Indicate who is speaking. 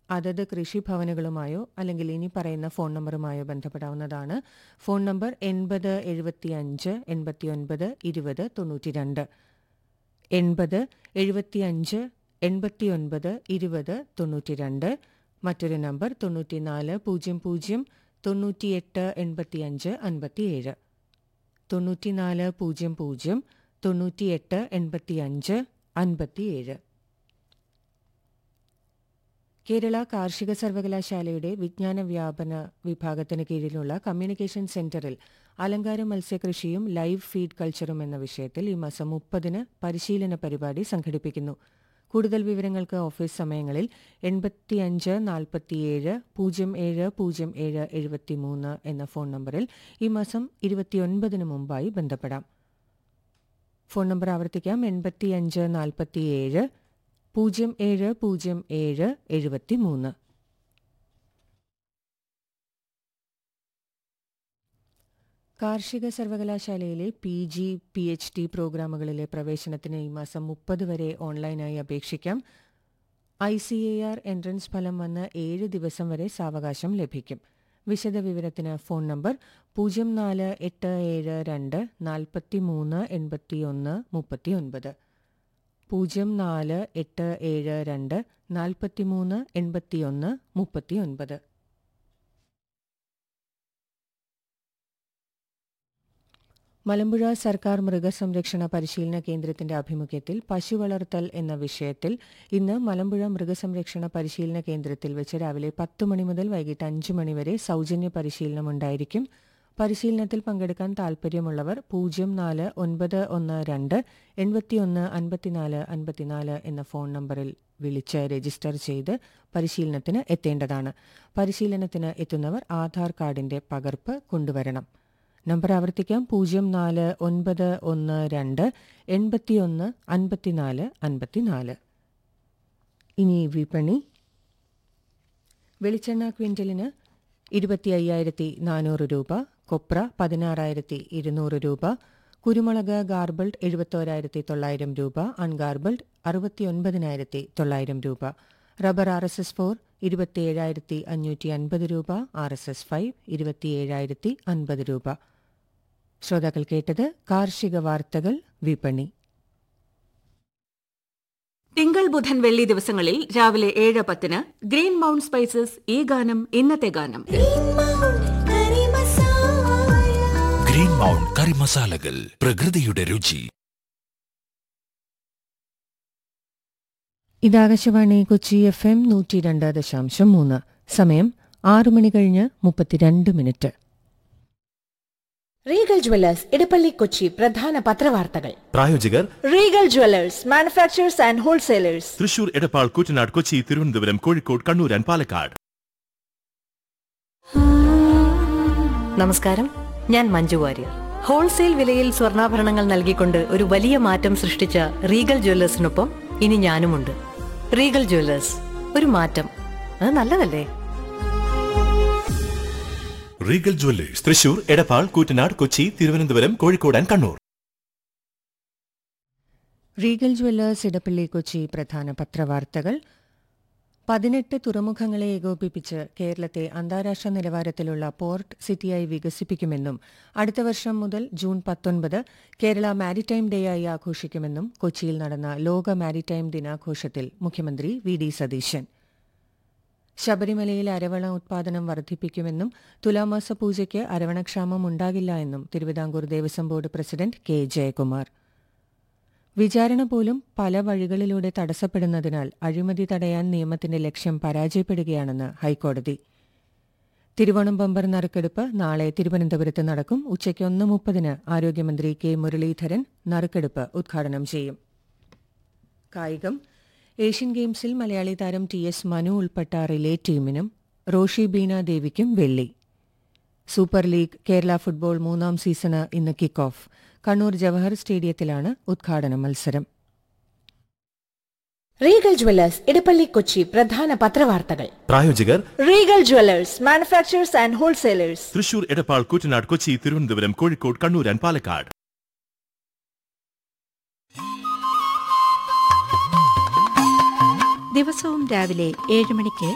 Speaker 1: അതത് കൃഷിഭവനുകളുമായോ അല്ലെങ്കിൽ ഇനി പറയുന്ന ഫോൺ നമ്പറുമായോ ബന്ധപ്പെടാവുന്നതാണ്. Phone number 8075 89 20 92 8075 89 20 92. മറ്റൊരു നമ്പർ 94 00 98 85 57 94 00 98 85 57. കേരള കാർഷിക സർവകലാശാലയുടെ വിജ്ഞാന വ്യാപന വിഭാഗത്തിന് കീഴിലുള്ള കമ്മ്യൂണിക്കേഷൻ സെന്ററിൽ അലങ്കാര മത്സ്യകൃഷിയും ലൈവ് ഫീഡ് കൾച്ചറും എന്ന വിഷയത്തിൽ ഈ മാസം 30 പരിശീലന പരിപാടി സംഘടിപ്പിക്കുന്നു. കൂടുതൽ വിവരങ്ങൾക്ക് ഓഫീസ് സമയങ്ങളിൽ 85 47 07 07 73 എന്ന ഫോൺ നമ്പറിൽ ഈ മാസം 29 മുമ്പായി ബന്ധപ്പെടാം. ഫോൺ നമ്പർ ആവർത്തിക്കാം: 85 47 07 07 73. കാർഷിക സർവകലാശാലയിലെ PG PhD പ്രോഗ്രാമുകളിലെ പ്രവേശനത്തിന് ഈ മാസം 30 വരെ ഓൺലൈനായി അപേക്ഷിക്കാം. ICAR എൻട്രൻസ് ഫലം വന്ന് 7 ദിവസം വരെ സാവകാശം ലഭിക്കും. വിശദവിവരത്തിന് ഫോൺ നമ്പർ 04872 43 81 39 04872 43 81 39. മലമ്പുഴ സർക്കാർ മൃഗസംരക്ഷണ പരിശീലന കേന്ദ്രത്തിന്റെ ആഭിമുഖ്യത്തിൽ പശു വളർത്തൽ എന്ന വിഷയത്തിൽ ഇന്ന് മലമ്പുഴ മൃഗസംരക്ഷണ പരിശീലന കേന്ദ്രത്തിൽ വെച്ച് രാവിലെ 10 മണി മുതൽ വൈകിട്ട് 5 മണി വരെ സൗജന്യ പരിശീലനം ഉണ്ടായിരിക്കും. പരിശീലനത്തിൽ പങ്കെടുക്കാൻ താൽപ്പര്യമുള്ളവർ 04912 81 54 54 എന്ന ഫോൺ നമ്പറിൽ വിളിച്ച് രജിസ്റ്റർ ചെയ്ത് പരിശീലനത്തിന് എത്തേണ്ടതാണ്. പരിശീലനത്തിന് എത്തുന്നവർ ആധാർ കാർഡിന്റെ പകർപ്പ് കൊണ്ടുവരണം. നമ്പർ ആവർത്തിക്കാം: 04912 81 54 54. ഇനി വിപണി. വെളിച്ചെണ്ണ ക്വിൻ്റലിന് 25,400 രൂപ, കൊപ്ര 16,200 രൂപ, കുരുമുളക് ഗാർബിൾഡ് 71,900 രൂപ, അൺഗാർബിൾഡ് 69,900 രൂപ, റബ്ബർ RSS 4 27,550 രൂപ, RSS 5 27,050 രൂപ. ശ്രോതാക്കൾ കേട്ടത് കാർഷിക വാർത്തകൾ വിപണി.
Speaker 2: തിങ്കൾ ബുധൻ വെള്ളി ദിവസങ്ങളിൽ രാവിലെ 7:10 ഗ്രീൻ മൗണ്ട് സ്പൈസസ് ഈ ഗാനം ഇന്നത്തെ ഗാനം.
Speaker 3: ഗ്രീൻ മൗണ്ട് കറി മസാലകൾ, പ്രകൃതിയുടെ രുചി.
Speaker 1: ഇത് ആകാശവാണി കൊച്ചി FM 102.3. സമയം 6 മണി കഴിഞ്ഞ് 32 minute.
Speaker 4: Regal Jewellers Edappally Kochi പ്രധാന പത്രവാർത്തകൾ.
Speaker 5: പ്രായോജകർ
Speaker 4: Regal Jewellers manufacturers and wholesalers,
Speaker 5: Thrissur, Edappal, Koottanad, Kochi, Thiruvananthapuram, Kozhikode, Kannur and Palakkad.
Speaker 6: നമസ്കാരം, ഞാൻ മഞ്ജു വാര്യർ. ഹോൾസെയിൽ വിലയിൽ സ്വർണ്ണാഭരണങ്ങൾ നൽകിക്കൊണ്ട് ഒരു വലിയ മാറ്റം സൃഷ്ടിച്ച റീഗൽ ജ്വല്ലേഴ്സിനൊപ്പം ഇനി ഞാനുമുണ്ട്. റീഗൽ ജ്വല്ലേഴ്സ്, ഒരു മാറ്റം, അത് നല്ലതല്ലേ?
Speaker 5: Regal Jewellers Thrissur, Edappal, Koottanad, Kochi, Thiruvananthapuram, Kozhikode and Kannur.
Speaker 1: Regal Jewellers Edappally Kochi പ്രധാന പത്രവാർത്തകൾ. 18 തുറമുഖങ്ങളെ ഏകോപിപ്പിച്ച് കേരളത്തെ അന്താരാഷ്ട്ര നിലവാരത്തിലുള്ള പോർട്ട് സിറ്റിയായി വികസിപ്പിക്കുമെന്നും അടുത്ത വർഷം മുതൽ ജൂൺ 19 കേരള മാരിടൈം ഡേ ആയി ആഘോഷിക്കുമെന്നും കൊച്ചിയിൽ നടന്ന ലോക മാരിടൈം ദിനാഘോഷത്തിൽ മുഖ്യമന്ത്രി VD സതീശൻ. ശബരിമലയിൽ അരവണ ഉത്പാദനം വർദ്ധിപ്പിക്കുമെന്നും തുലാമാസ പൂജയ്ക്ക് അരവണക്ഷാമം ഉണ്ടാകില്ല എന്നും Thiruvithamkoor Devaswom board president K. Jayakumar. വിചാരണ പോലും പല വഴികളിലൂടെ തടസ്സപ്പെടുന്നതിനാൽ അഴിമതി തടയാൻ നിയമത്തിന്റെ ലക്ഷ്യം പരാജയപ്പെടുകയാണെന്ന് ഹൈക്കോടതി. തിരുവോണം ബമ്പർ നറുക്കെടുപ്പ് നാളെ തിരുവനന്തപുരത്ത് നടക്കും. ഉച്ചയ്ക്ക് 1:30 ആരോഗ്യമന്ത്രി K. മുരളീധരൻ നറുക്കെടുപ്പ് ഉദ്ഘാടനം ചെയ്യും. കായികം. ഏഷ്യൻ ഗെയിംസിൽ മലയാളി താരം TS മനു ഉൾപ്പെട്ട റിലേ ടീമിനും റോഷി ബീന ദേവിക്കും വെള്ളി. Super league Kerala football 3ാം season ഇന്ന് കിക്ക് ഓഫ്. കണ്ണൂർ ജവഹർ സ്റ്റേഡിയത്തിലാണ് ഉദ്ഘാടന മത്സരം.
Speaker 4: റീഗൽ ജ്വല്ലേഴ്സ് ഇടപ്പള്ളി കൊച്ചി പ്രധാന പത്രവാർത്തകൾ.
Speaker 5: പ്രായോജകർ
Speaker 4: Regal Jewellers manufacturers and wholesalers,
Speaker 5: Thrissur, Edappal, Koottanad, Kochi, Thiruvananthapuram, Kozhikode, Kannur and Palakkad.
Speaker 7: ദിവസവും രാവിലെ 7 മണിക്ക്